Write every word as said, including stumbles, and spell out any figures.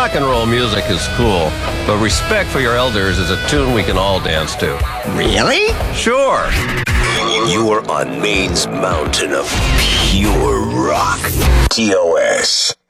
Rock and roll music is cool, but Respect for Your Elders is a tune we can all dance to. Really? Sure. You are on Maine's mountain of pure rock. T O S.